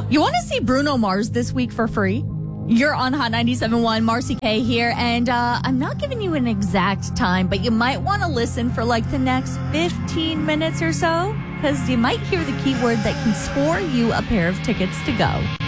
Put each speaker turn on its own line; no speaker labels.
You want to see Bruno Mars this week for free? You're on Hot 97.1, Marcy K here, and I'm not giving you an exact time, but you might want to listen for like the next 15 minutes or so, because you might hear the keyword that can score you a pair of tickets to go.